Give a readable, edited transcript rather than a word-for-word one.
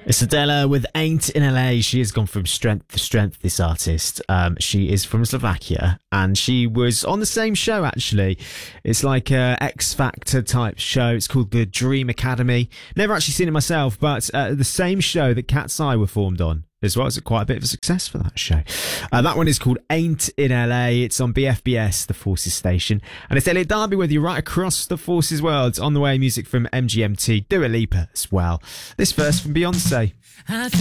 It's Adela with Ain't in LA. She has gone from strength to strength, this artist. She is from Slovakia and she was on the same show, actually. It's like a X Factor type show. It's called the Dream Academy. Never actually seen it myself, but the same show that Cat's Eye were formed on as well. It's quite a bit of a success for that show. That one is called Ain't in LA. It's on BFBS, the Forces station. And it's Elliot Darby with you right across the Forces world. On the way, music from MGMT, Dua Lipa as well. This verse from Beyonce. I